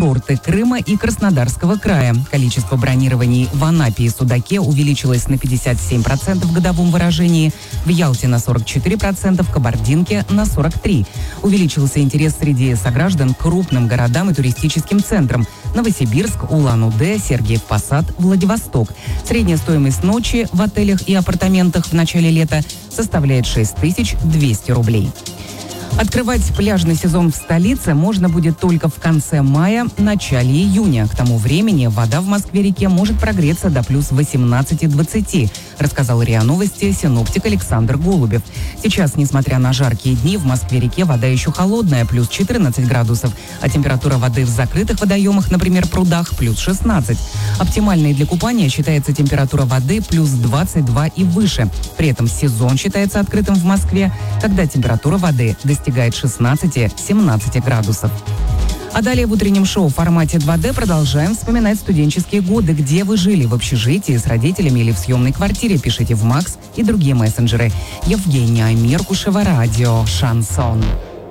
курорты Крыма и Краснодарского края. Количество бронирований в Анапе и Судаке увеличилось на 57% в годовом выражении, в Ялте на 44%, в Кабардинке на 43%. Увеличился интерес среди сограждан к крупным городам и туристическим центрам: Новосибирск, Улан-Удэ, Сергиев Посад, Владивосток. Средняя стоимость ночи в отелях и апартаментах в начале лета составляет 6200 рублей. Открывать пляжный сезон в столице можно будет только в конце мая, начале июня. К тому времени вода в Москве-реке может прогреться до плюс 18-20, рассказал РИА Новости синоптик Александр Голубев. Сейчас, несмотря на жаркие дни, в Москве-реке вода еще холодная, плюс 14 градусов, а температура воды в закрытых водоемах, например, прудах, плюс 16. Оптимальной для купания считается температура воды плюс 22 и выше. При этом сезон считается открытым в Москве, когда температура воды достигает 16-17 градусов. А далее в утреннем шоу в формате 2D продолжаем вспоминать студенческие годы. Где вы жили? В общежитии, с родителями или в съемной квартире? Пишите в МАКС и другие мессенджеры. Евгения Меркушева, радио «Шансон».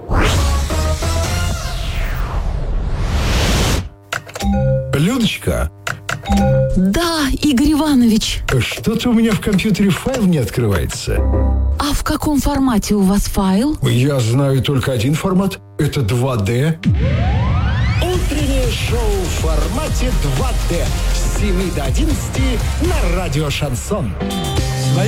Людочка. Да, Игорь Иванович. Что-то у меня в компьютере файл не открывается. А в каком формате у вас файл? Я знаю только один формат. Это 2D. Утреннее шоу в формате 2D. С 7 до 11 на радио «Шансон».